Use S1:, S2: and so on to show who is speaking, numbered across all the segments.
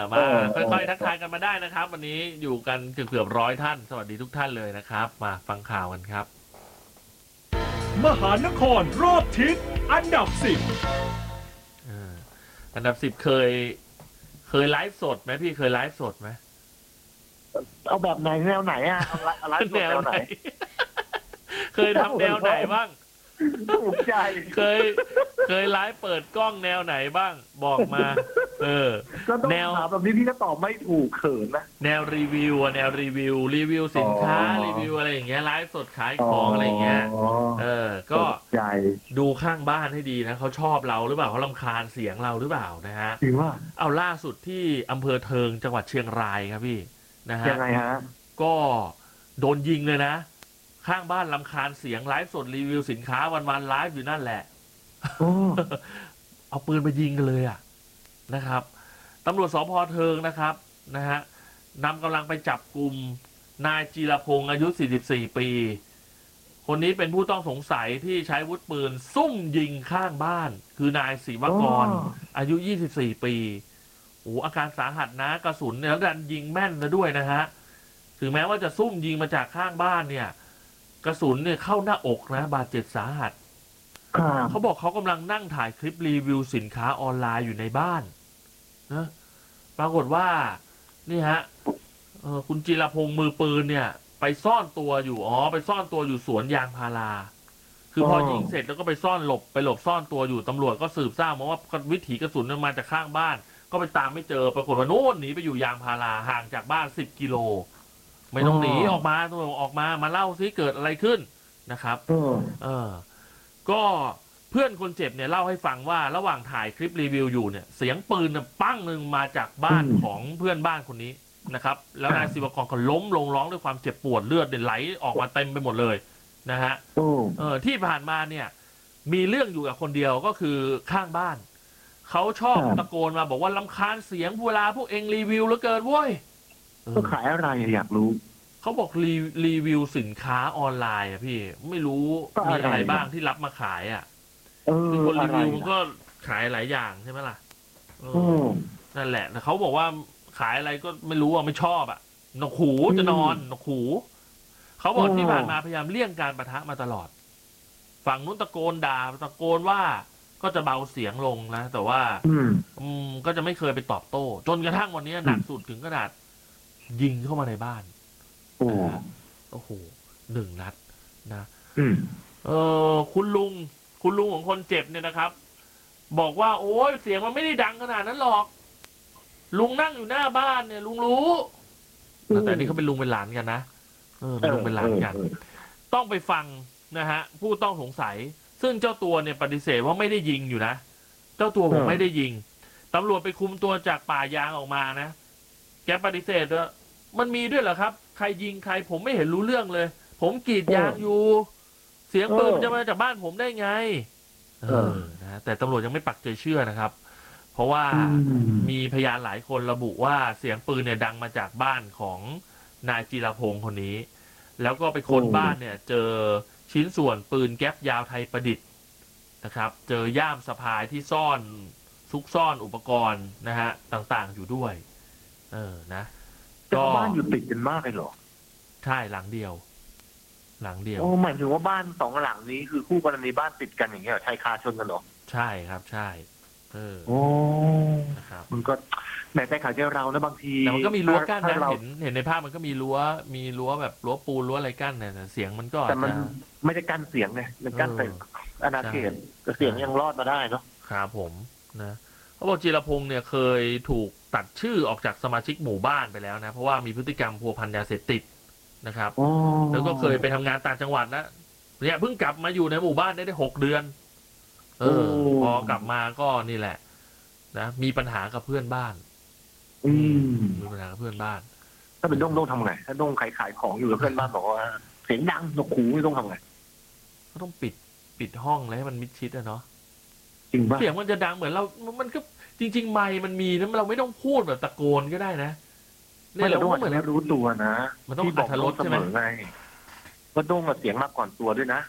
S1: มาค่อยๆทักทายกันมาได้นะครับวันนี้อยู่กันเกือบร้อยท่านสวัสดีทุกท่านเลยนะครับมาฟังข่าวกันครับ
S2: มหานครรอบทิศอันดับ10
S1: อันดับ10เคยไลฟ์สดไหมพี่เคยไลฟ์สดไหม
S3: เอาแบบไหนแนวไหนอ่ะเอาไลฟ์สดแนวไหน
S1: เคยทำแนวไหนบ้าง
S3: ถูกใจ
S1: เคยไลฟ์เปิดกล้องแนวไหนบ้างบอกมา
S3: ก็ต้อง
S1: แนว
S3: ถามแบบนี้พี่ก็ตอบไม่ถูกเขินนะ
S1: แนวรีวิวแนวรีวิวสินค้ารีวิวอะไรอย่างเงี้ยไลฟ์สดขายของอะไรอย่างเงี้ยก็
S3: ใจ
S1: ดูข้างบ้านให้ดีนะเขาชอบเราหรือเปล่าเขารำคาญเสียงเราหรือเปล่านะฮะ
S3: จริงว่า
S1: เอาล่าสุดที่อำเภอเทิงจังหวัดเชียงรายครับพี่นะฮะ
S3: ยังไงฮะ
S1: ก็โดนยิงเลยนะข้างบ้านรำคาญเสียงไลฟ์สดรีวิวสินค้าวันไลฟ์อยู่นั่นแหละเอาปืนมายิงกันเลยอ่ะนะครับตำรวจสพเทิงนะครับนะฮะนำกำลังไปจับกลุ่มนายจีรพงศ์อายุ44ปีคนนี้เป็นผู้ต้องสงสัยที่ใช้วุธปืนซุ่มยิงข้างบ้านคือนายศิวกรอายุ24ปีโอ้อาการสาหัสนะกระสุนเนี่ยแล้วดันยิงแม่นแล้วด้วยนะฮะถึงแม้ว่าจะซุ่มยิงมาจากข้างบ้านเนี่ยกระสุนเนี่ยเข้าหน้าอกนะบาดเจ็บสาหัสเขาบอกเขากำลังนั่งถ่ายคลิปรีวิวสินค้าออนไลน์อยู่ในบ้านนะปรากฏว่านี่ฮะคุณจิรพงศ์มือปืนเนี่ยไปซ่อนตัวอยู่ไปซ่อนตัวอยู่สวนยางพาราคือพอยิงเสร็จแล้วก็ไปซ่อนหลบซ่อนตัวอยู่ตำรวจก็สืบทราบมาว่าวิถีกระสุนมันมาจากข้างบ้านก็ไปตามไม่เจอปรากฏว่าโน่นหนีไปอยู่ยางพาราห่างจากบ้าน10 กิโลไม่ต้องหนีออกมาตัวออกมาเล่าซิเกิดอะไรขึ้นนะครับก็เพื่อนคนเจ็บเนี่ยเล่าให้ฟังว่าระหว่างถ่ายคลิปรีวิวอยู่เนี่ยเสียงปืนปั้งหนึ่งมาจากบ้านของเพื่อนบ้านคนนี้นะครับแล้วนายศิวกรก็ล้มลงร้องด้วยความเจ็บปวดเลือดไหลออกมาเต็มไปหมดเลยนะฮะที่ผ่านมาเนี่ยมีเรื่องอยู่กับคนเดียวก็คือข้างบ้านเขาชอบตะโกนมาบอกว่ารำคาญเสียงเวลาพวกเองรีวิวเหลือเกินเว้ย
S3: ก็ขายอะไรอยากรู้
S1: เขาบอกรีวิวสินค้าออนไลน์อะพี่ไม่รู้มีอะไรบ้างที่รับมาขายอะคนรีวิวมันก็ขายหลายอย่างใช่ไหมล่ะนั่นแหละแต่เขาบอกว่าขายอะไรก็ไม่รู้ไม่ชอบหนกหูจะนอนหนกหูเขาบอกที่ผ่านมาพยายามเลี่ยงการปะทะมาตลอดฝั่งนู้นตะโกนด่าตะโกนว่าก็จะเบาเสียงลงนะแต่ว่าก็จะไม่เคยไปตอบโต้จนกระทั่งวันนี้หนักสุดถึงขนาดยิงเข้ามาในบ้านโอ้โห1 นัดนะคุณลุงของคนเจ็บเนี่ยนะครับบอกว่าโอ้ยเสียงมันไม่ได้ดังขนาดนั้นหรอกลุงนั่งอยู่หน้าบ้านเนี่ยลุงรู้แต่นี่เขาเป็นลุงเป็นหลานกันนะเป็นลุงเป็นหลานกันต้องไปฟังนะฮะผู้ต้องสงสัยซึ่งเจ้าตัวเนี่ยปฏิเสธว่าไม่ได้ยิงอยู่นะเจ้าตัวผมไม่ได้ยิงตำรวจไปคุมตัวจากป่ายางออกมานะแกปฏิเสธว่ามันมีด้วยเหรอครับใครยิงใครผมไม่เห็นรู้เรื่องเลยผมกรีดยางอยู่เสียงปืนมันจะมาจากบ้านผมได้ไงนะแต่ตำรวจยังไม่ปักใจเชื่อนะครับเพราะว่ามีพยานหลายคนระบุว่าเสียงปืนเนี่ยดังมาจากบ้านของนายจิรพงศ์คนนี้แล้วก็ไปค้นบ้านเนี่ยเจอชิ้นส่วนปืนแก๊ปยาวไทยประดิษฐ์นะครับเจอย่ามสะพายที่ซุกซ่อนอุปกรณ์นะฮะต่างๆอยู่ด้วยนะ
S3: ก็บ้านอยู่ติดกันมากเลยเหรอ
S1: ใช่หลังเดียว
S3: โอ้หมายถึงว่าบ้าน2 หลังนี้คือคู่กรณีบ้านติดกันอย่างเงี้ยชายคาชนกันเหรอ
S1: ใช่ครับใช่
S3: โอ้
S1: นะครับ
S3: มันก็แม้แต่ข่าวเจ้าเรานะบางที
S1: แต่มันก็มีรั้วกั้นนะเห็นในภาพมันก็มีรั้วแบบรั้วปูนรั้วอะไรกั้นเนี่ยเสียงมันก็
S3: แต่มันไม่ได้กั้นเสียงไงมันกั้นแต่อาณาเขตแต่เสียงยังรอดมาได้เนาะ
S1: ครับผมนะเขาบอกจิรพงศ์เนี่ยเคยถูกตัดชื่อออกจากสมาชิกหมู่บ้านไปแล้วนะเพราะว่ามีพฤติกรรมพัวพันยาเสพติดนะครับแล้วก็เคยไปทำงานต่างจังหวัดนะเนี่ยเพิ่งกลับมาอยู่ในหมู่บ้านได้6 เดือนพอกลับมาก็นี่แหละนะมีปัญหากับเพื่อนบ้านมีปัญหากับเพื่อนบ้าน
S3: ถ้าเป็นต้องทำไงถ้าต้องขายของอยู่กับเพื่อนบ้านบอกว่าเสียงดังหนวกหูต้องทำไง
S1: ก็ต้องปิดห้องเลยให้มันมิดชิดเนาะ
S3: จริงป่ะ
S1: เสียงมันจะดังเหมือนมันก็จริงๆไมค์มันมีนะเราไม่ต้องพูดแบบตะโกนก็ได้นะ
S3: เนี่ยเราต้องเหมือนรู้ตัวนะ
S1: มันต้องอัธรสใช่ไหม
S3: ก็ต้องเสียงมากก่อนตัวด้วยนะ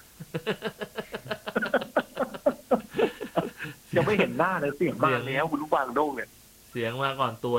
S3: ยังไม่เห็นหน้าเลยเสียงมาแล้วคุณลูกวางโด้งเนี่ย
S1: เสียงมาก่อนตัว